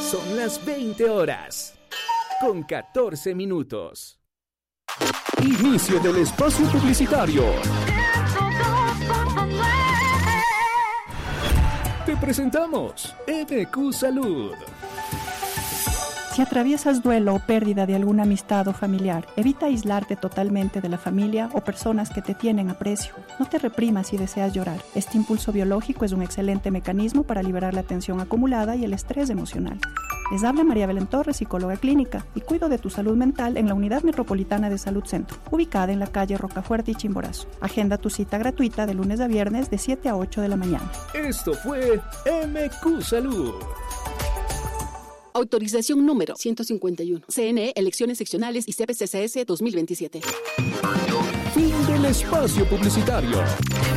Son las 20 horas, con 14 minutos. Inicio del espacio publicitario. Te presentamos MQ Salud. Si atraviesas duelo o pérdida de alguna amistad o familiar, evita aislarte totalmente de la familia o personas que te tienen aprecio. No te reprimas si deseas llorar. Este impulso biológico es un excelente mecanismo para liberar la tensión acumulada y el estrés emocional. Les habla María Belén Torres, psicóloga clínica, y cuido de tu salud mental en la Unidad Metropolitana de Salud Centro, ubicada en la calle Rocafuerte y Chimborazo. Agenda tu cita gratuita de lunes a viernes de 7 a 8 de la mañana. Esto fue MQ Salud. Autorización número 151. CNE, Elecciones Seccionales y CPCCS 2027. Fin del espacio publicitario.